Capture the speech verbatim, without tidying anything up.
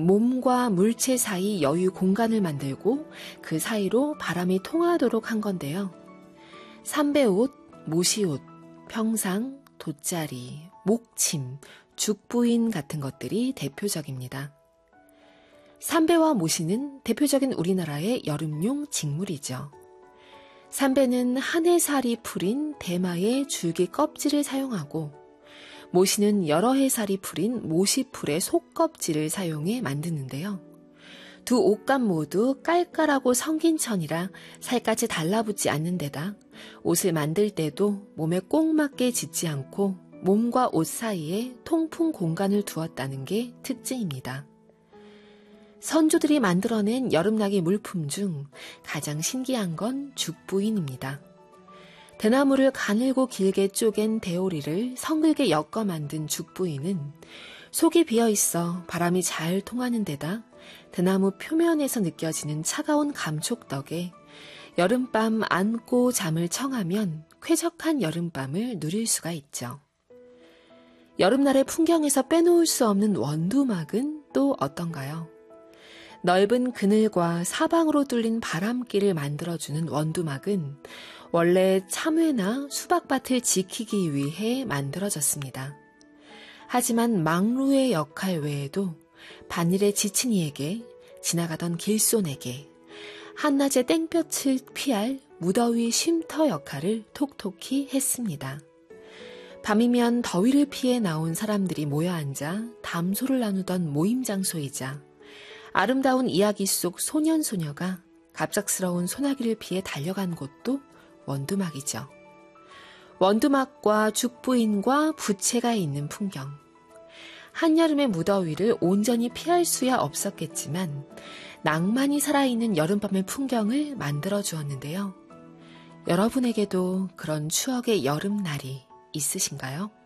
몸과 물체 사이 여유 공간을 만들고 그 사이로 바람이 통하도록 한 건데요. 삼배옷, 모시옷, 평상, 돗자리, 목침, 죽부인 같은 것들이 대표적입니다. 삼배와 모시는 대표적인 우리나라의 여름용 직물이죠. 삼배는 한 해살이 풀인 대마의 줄기 껍질을 사용하고 모시는 여러 해살이 풀인 모시풀의 속껍질을 사용해 만드는데요. 두 옷감 모두 깔깔하고 성긴 천이라 살갗이 달라붙지 않는 데다 옷을 만들 때도 몸에 꼭 맞게 짓지 않고 몸과 옷 사이에 통풍 공간을 두었다는 게 특징입니다. 선조들이 만들어낸 여름나기 물품 중 가장 신기한 건 죽부인입니다. 대나무를 가늘고 길게 쪼갠 대오리를 성글게 엮어 만든 죽부인은 속이 비어있어 바람이 잘 통하는 데다 대나무 표면에서 느껴지는 차가운 감촉 덕에 여름밤 안고 잠을 청하면 쾌적한 여름밤을 누릴 수가 있죠. 여름날의 풍경에서 빼놓을 수 없는 원두막은 또 어떤가요? 넓은 그늘과 사방으로 뚫린 바람길을 만들어주는 원두막은 원래 참외나 수박밭을 지키기 위해 만들어졌습니다. 하지만 망루의 역할 외에도 반일에 지친 이에게, 지나가던 길손에게, 한낮의 땡볕을 피할 무더위 쉼터 역할을 톡톡히 했습니다. 밤이면 더위를 피해 나온 사람들이 모여 앉아 담소를 나누던 모임 장소이자 아름다운 이야기 속 소년소녀가 갑작스러운 소나기를 피해 달려간 곳도 원두막이죠. 원두막과 죽부인과 부채가 있는 풍경. 한여름의 무더위를 온전히 피할 수야 없었겠지만 낭만이 살아있는 여름밤의 풍경을 만들어 주었는데요. 여러분에게도 그런 추억의 여름날이 있으신가요?